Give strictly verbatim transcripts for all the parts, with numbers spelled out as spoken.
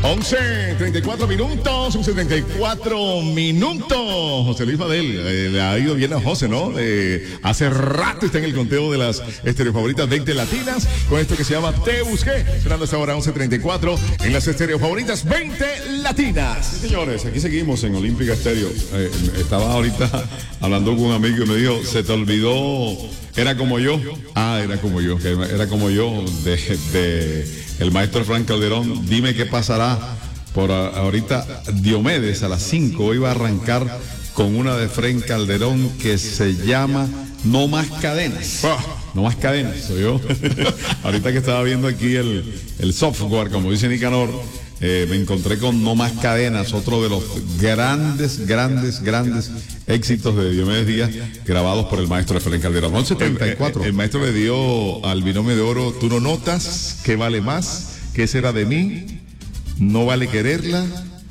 once, treinta y cuatro minutos, once, treinta y cuatro minutos. José Luis Badel, eh, le ha ido bien a José, ¿no? Eh, hace rato está en el conteo de las estereo favoritas veinte latinas, con esto que se llama Te Busqué. Sonando hasta ahora once treinta y cuatro en las estereo favoritas veinte latinas. Sí, señores, aquí seguimos en Olímpica Estéreo. Eh, estaba ahorita hablando con un amigo y me dijo, se te olvidó, era como yo. Ah, era como yo. Que era como yo, de, de el maestro Frank Calderón. Dime qué pasará. Por a, ahorita Diomedes a las cinco iba a arrancar con una de Frank Calderón que se llama No Más Cadenas. Ah. No Más Cadenas, soy yo. Ahorita que estaba viendo aquí el, el software, como dice Nicanor, eh, me encontré con No Más Cadenas, otro de los grandes, grandes, grandes éxitos de Diomedes Díaz, grabados por el maestro de Frank Calderón. once treinta y cuatro. El, el, el maestro le dio al binomio de oro, tú no notas que vale más, que será de mí, no vale quererla,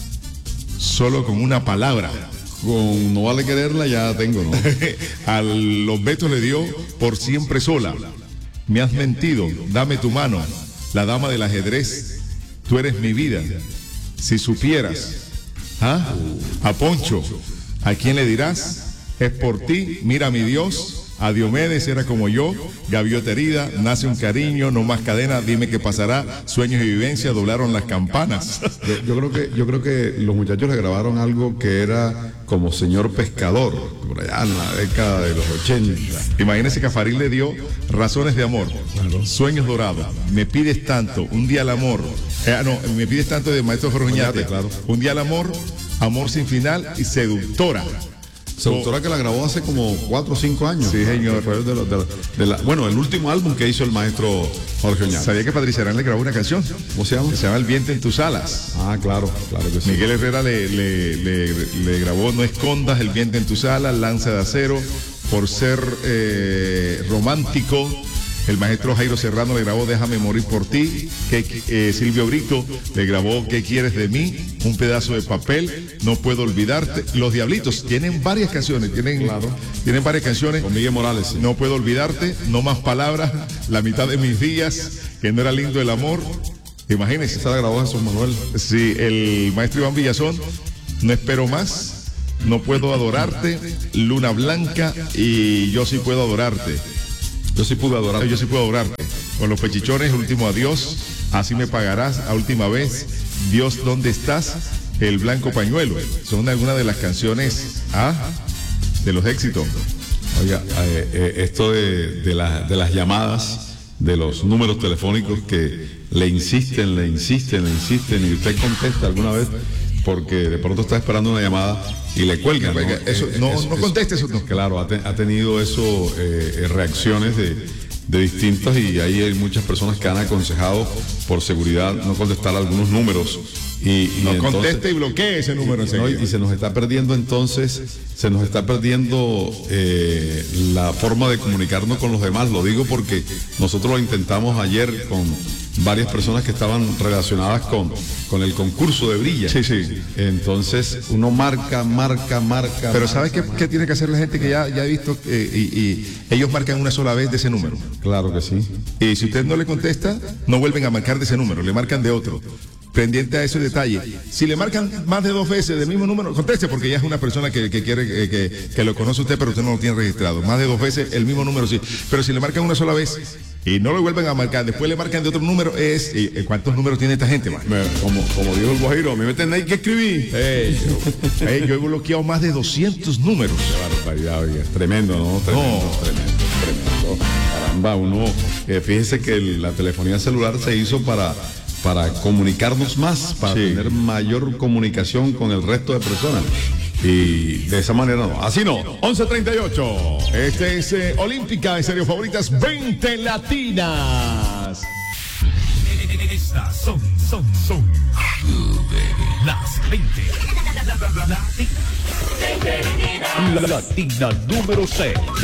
solo con una palabra. Con No Vale Quererla ya tengo, ¿no? A los Betos le dio Por Siempre Sola. Me has mentido, dame tu mano, la dama del ajedrez, tú eres mi vida. Si supieras, ¿ah? A Poncho, ¿a quién le dirás? Es por ti, mira mi Dios. A Diomedes era como yo, gaviota herida, nace un cariño, no más cadena, dime qué pasará, sueños y vivencias, doblaron las campanas. Yo, yo creo que yo creo que los muchachos le grabaron algo que era como Señor Pescador, por allá en la década de los ochenta. Imagínese que a Farid le dio Razones de Amor, claro. Sueños Dorados, Me Pides Tanto, Un Día al Amor, eh, no, Me Pides Tanto de Maestro Jorge Oñate, claro. Un Día al Amor, Amor Sin Final y Seductora. Seductora que la grabó hace como cuatro o cinco años. Sí, señor. Fue de lo, de, de la, bueno, el último álbum que hizo el maestro Jorge Oñate. ¿Sabía que Patricia Arán le grabó una canción? ¿Cómo se llama? Se llama El Viento en Tus Alas. Ah, claro, claro que sí. Miguel Herrera le, le, le, le grabó No Escondas, El Viento en Tus Alas, Lanza de Acero, Por Ser eh, Romántico. El maestro Jairo Serrano le grabó Déjame Morir por Ti. Que, eh, Silvio Brito le grabó ¿Qué quieres de mí? Un pedazo de papel, No puedo olvidarte. Los Diablitos tienen varias canciones, tienen, claro. tienen varias canciones. Con Miguel Morales. Sí. No puedo olvidarte, No más palabras, La mitad de mis días, Que no era lindo el amor. Imagínense. Esa la grabó Jesús Manuel. Sí, el maestro Iván Villazón, No espero más, No puedo adorarte, Luna Blanca y Yo sí puedo adorarte. Yo sí pude adorarte. Yo sí puedo adorarte. Con los Pechichones, Último Adiós, Así me pagarás, A última vez, Dios, ¿dónde estás? El Blanco Pañuelo. Son algunas de las canciones ¿ah? de los éxitos. Oiga, eh, eh, esto de, de, la, de las llamadas, de los números telefónicos que le insisten, le insisten, le insisten y usted contesta alguna vez porque de pronto está esperando una llamada y le cuelgan. ¿No? Eso, eh, no, eso, no conteste eso. No. Claro, ha, te, ha tenido eso, eh, reacciones de, de distintas y ahí hay muchas personas que han aconsejado por seguridad no contestar algunos números. Y, y no entonces, conteste y bloquee ese número. Y, no, y se nos está perdiendo entonces, se nos está perdiendo eh, la forma de comunicarnos con los demás. Lo digo porque nosotros lo intentamos ayer con varias personas que estaban relacionadas con, con el concurso de Brilla. Sí, sí. Entonces uno marca, marca, marca. Pero marca, ¿sabes qué, qué tiene que hacer la gente que ya, ya ha visto? Eh, y, y ellos marcan una sola vez de ese número. Claro que sí. Y si usted no le contesta, no vuelven a marcar de ese número, le marcan de otro. Pendiente a ese detalle. Si le marcan más de dos veces del mismo número, conteste porque ya es una persona que, que quiere que, que, que lo conoce usted, pero usted no lo tiene registrado. Más de dos veces el mismo número, sí. Pero si le marcan una sola vez y no lo vuelven a marcar, después le marcan de otro número, es ¿y cuántos números tiene esta gente, man? Como, como dijo el Guajiro, a mí me tenéis que escribir. Hey, yo, hey, yo he bloqueado más de doscientos números. Qué barbaridad, oiga. Tremendo, ¿no? Tremendo, no. tremendo, tremendo. Caramba, uno, eh, fíjese que el, la telefonía celular se hizo para para comunicarnos más, para sí. tener mayor comunicación con el resto de personas. Y de esa manera no. Así no. once treinta y ocho. Este es eh, Olímpica, en serio, favoritas veinte latinas. Estas son, son, son las veinte. La, la, la, la, latina número seis.